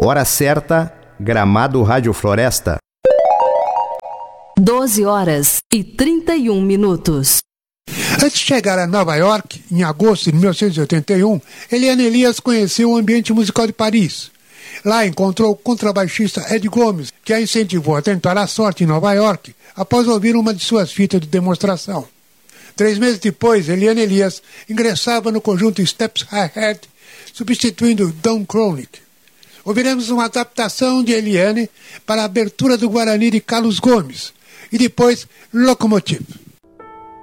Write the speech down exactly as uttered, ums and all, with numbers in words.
Hora certa, Gramado Rádio Floresta. doze horas e trinta e um minutos. Antes de chegar a Nova York, em agosto de mil novecentos e oitenta e um, Eliane Elias conheceu o ambiente musical de Paris. Lá encontrou o contrabaixista Ed Gomes, que a incentivou a tentar a sorte em Nova York, após ouvir uma de suas fitas de demonstração. Três meses depois, Eliane Elias ingressava no conjunto Steps Ahead, substituindo Don Cronick. Ouviremos uma adaptação de Eliane para a abertura do Guarani de Carlos Gomes, e depois Locomotive.